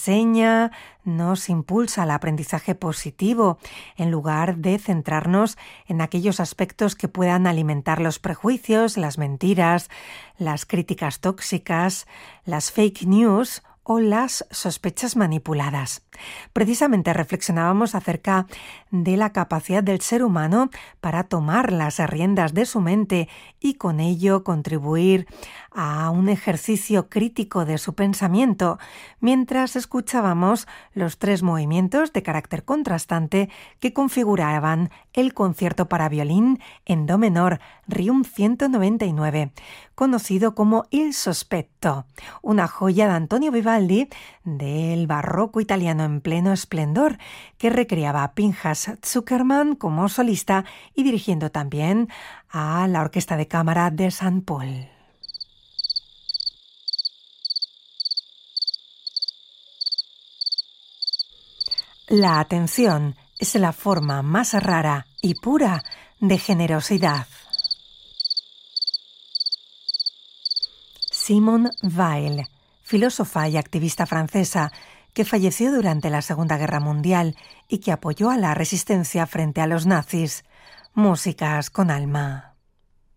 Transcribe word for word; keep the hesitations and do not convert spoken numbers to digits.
enseña, nos impulsa al aprendizaje positivo, en lugar de centrarnos en aquellos aspectos que puedan alimentar los prejuicios, las mentiras, las críticas tóxicas, las fake news o las sospechas manipuladas. Precisamente reflexionábamos acerca de la capacidad del ser humano para tomar las riendas de su mente y con ello contribuir a un ejercicio crítico de su pensamiento, mientras escuchábamos los tres movimientos de carácter contrastante que configuraban el concierto para violín en do menor Rium ciento noventa y nueve, conocido como Il Sospetto, una joya de Antonio Vivaldi del barroco italiano en pleno esplendor, que recreaba a Pinchas Zuckerman como solista y dirigiendo también a la Orquesta de Cámara de Saint Paul. La atención es la forma más rara y pura de generosidad. Simone Weil, filósofa y activista francesa que falleció durante la Segunda Guerra Mundial y que apoyó a la resistencia frente a los nazis. Músicas con alma.